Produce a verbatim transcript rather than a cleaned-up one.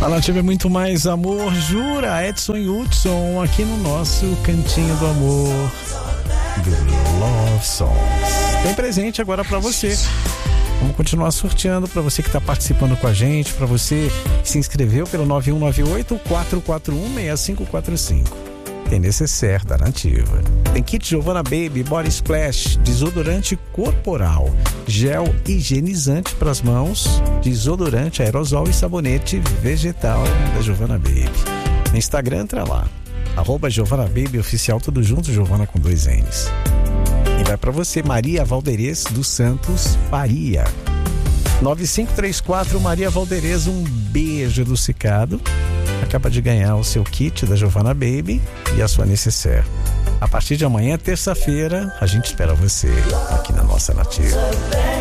A Nativa é muito mais amor, jura? Edson e Hudson aqui no nosso Cantinho do Amor do Love Songs. Tem presente agora pra você. Vamos continuar sorteando para você que está participando com a gente, para você que se inscreveu pelo nove um nove oito, quatro quatro um, seis cinco quatro cinco. Tem necessaire da Nativa. Tem kit Giovanna Baby, Body Splash, desodorante corporal, gel higienizante para as mãos, desodorante aerosol e sabonete vegetal da Giovanna Baby. No Instagram, entra lá, arroba Giovanna Baby Oficial, tudo junto, Giovanna com dois N's. E vai para você, Maria Valderez dos Santos Faria. nove cinco três quatro, Maria Valderez, um beijo do Cicado. Acaba de ganhar o seu kit da Giovanna Baby e a sua necessaire. A partir de amanhã, terça-feira, a gente espera você aqui na nossa Nativa.